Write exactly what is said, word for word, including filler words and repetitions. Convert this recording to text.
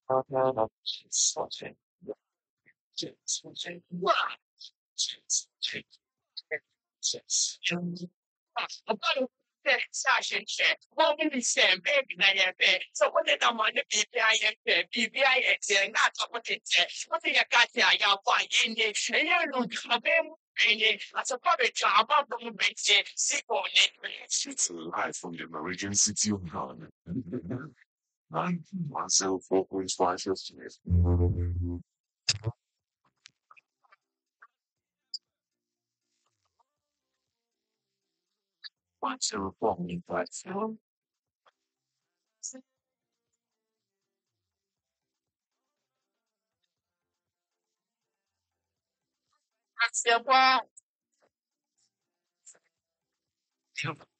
Sasha check. What will be said, baby, na your bed. So what did I want to be behind your B B I X and not what it said. What did you got there? You're quite in it. And you look a bit in it. As a public job, I'm going to make it. Sick on it. It's live from the Norwegian city of Ghana. I'm myself, four point five years. Watch the reforming platform. That's the one.